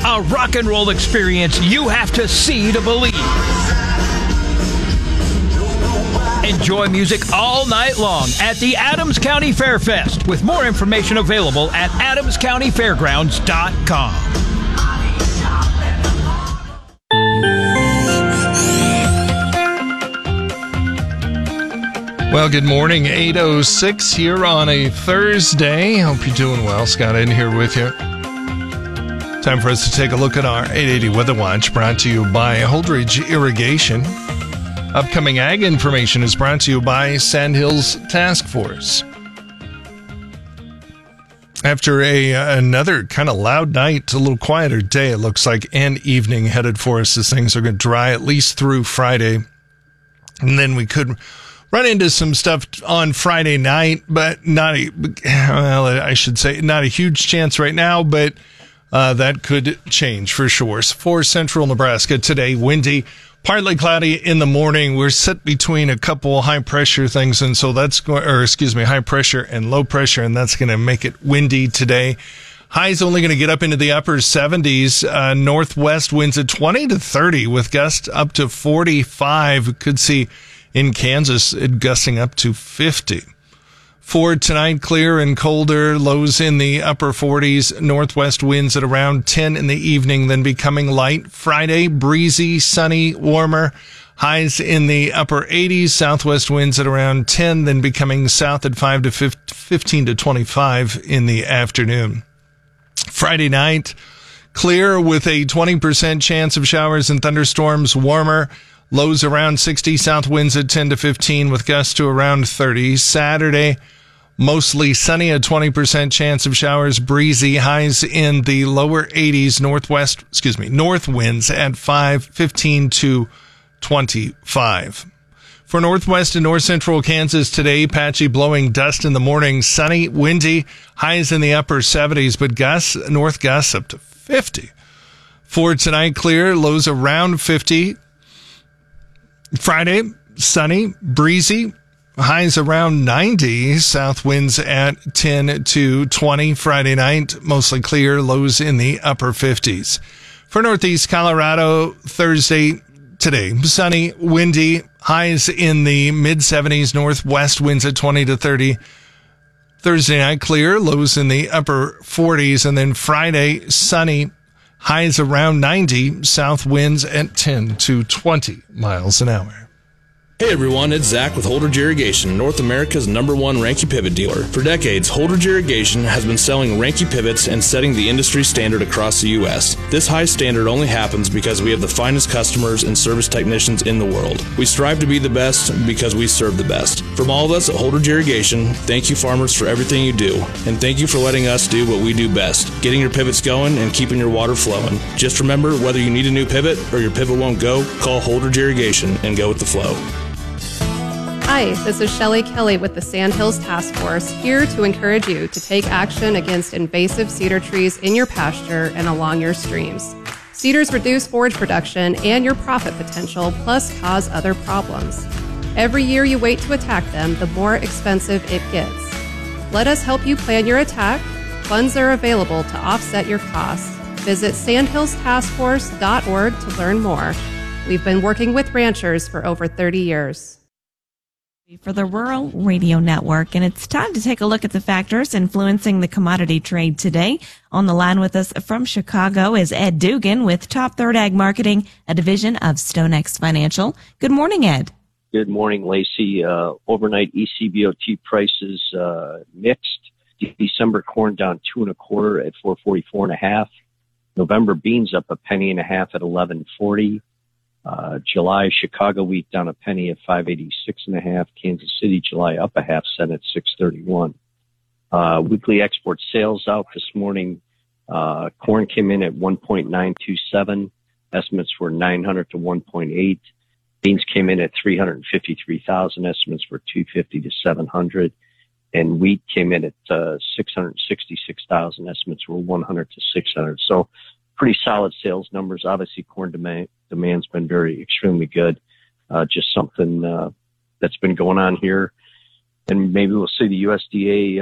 A rock and roll experience you have to see to believe. Enjoy music all night long at the Adams County Fair Fest, with more information available at adamscountyfairgrounds.com. Well, good morning. 8:06 here on a Thursday. Hope you're doing well. Scott in here with you. Time for us to take a look at our 880 Weather Watch, brought to you by Holdridge Irrigation. Upcoming ag information is brought to you by Sandhills Task Force. After another kind of loud night, a little quieter day, it looks like, and evening headed for us as things are going to dry at least through Friday. And then we could run into some stuff on Friday night, but not a huge chance right now, but that could change for sure. For central Nebraska today, windy, partly cloudy in the morning. We're set between a couple high pressure things, and so high pressure and low pressure, and that's going to make it windy today. Highs only going to get up into the upper 70s. Northwest winds at 20 to 30 with gusts up to 45. Could see in Kansas it gusting up to 50. For tonight, clear and colder, lows in the upper 40s, northwest winds at around 10 in the evening, then becoming light. Friday, breezy, sunny, warmer, highs in the upper 80s, southwest winds at around 10, then becoming south at 5 to 15 to 25 in the afternoon. Friday night, clear with a 20% chance of showers and thunderstorms, warmer, lows around 60, south winds at 10 to 15 with gusts to around 30. Saturday, mostly sunny, a 20% chance of showers, breezy, highs in the lower 80s, north winds at 15 to 25. For northwest and north central Kansas today, patchy blowing dust in the morning, sunny, windy, highs in the upper 70s, but north gusts up to 50. For tonight, clear, lows around 50. Friday, sunny, breezy, highs around 90, south winds at 10 to 20. Friday night, mostly clear, lows in the upper 50s. For northeast Colorado, Thursday, today, sunny, windy, highs in the mid-70s, northwest winds at 20 to 30. Thursday night, clear, lows in the upper 40s. And then Friday, sunny, highs around 90, south winds at 10 to 20 miles an hour. Hey everyone, it's Zach with Holdridge Irrigation, North America's #1 Ranke pivot dealer. For decades, Holdridge Irrigation has been selling Ranke pivots and setting the industry standard across the U.S. This high standard only happens because we have the finest customers and service technicians in the world. We strive to be the best because we serve the best. From all of us at Holdridge Irrigation, thank you farmers for everything you do, and thank you for letting us do what we do best, getting your pivots going and keeping your water flowing. Just remember, whether you need a new pivot or your pivot won't go, call Holdridge Irrigation and go with the flow. Hi, this is Shelley Kelly with the Sandhills Task Force, here to encourage you to take action against invasive cedar trees in your pasture and along your streams. Cedars reduce forage production and your profit potential, plus cause other problems. Every year you wait to attack them, the more expensive it gets. Let us help you plan your attack. Funds are available to offset your costs. Visit sandhillstaskforce.org to learn more. We've been working with ranchers for over 30 years. For the Rural Radio Network, and it's time to take a look at the factors influencing the commodity trade today. On the line with us from Chicago is Ed Dugan with Top Third Ag Marketing, a division of StoneX Financial. Good morning, Ed. Good morning, Lacey. Overnight ECBOT prices mixed. December corn down 2 1/4 at 444.5. November beans up 1.5 pennies at 11.40. July Chicago wheat down 1 penny at 586.5. Kansas City July up 0.5 cent at 631. Weekly export sales out this morning. Corn came in at 1.927. Estimates were 900 to 1.8. Beans came in at 353,000. Estimates were 250 to 700. And wheat came in at 666,000. Estimates were 100 to 600. So pretty solid sales numbers. Obviously, corn demand's been extremely good. Just something that's been going on here. And maybe we'll see the USDA